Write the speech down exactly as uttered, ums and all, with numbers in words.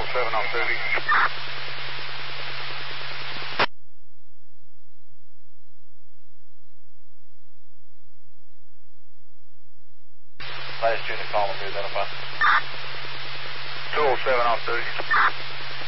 seven off thirty. Last unit, call them to identify. two oh seven off thirty.